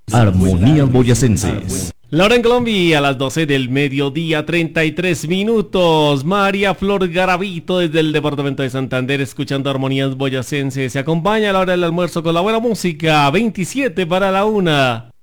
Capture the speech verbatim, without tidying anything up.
Armonías Boyacenses. La hora en Colombia a las doce del mediodía, treinta y tres minutos. María Flor Garavito desde el departamento de Santander, escuchando Armonías Boyacenses. Se acompaña a la hora del almuerzo con la buena música. veintisiete para la una.